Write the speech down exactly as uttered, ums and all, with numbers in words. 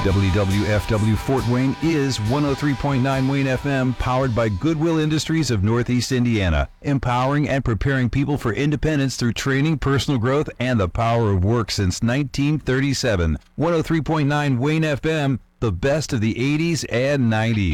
W W F W Fort Wayne is one oh three point nine Wayne F M, powered by Goodwill Industries of Northeast Indiana, empowering and preparing people for independence through training, personal growth, and the power of work since nineteen thirty-seven. one oh three point nine Wayne F M, the best of the eighties and nineties.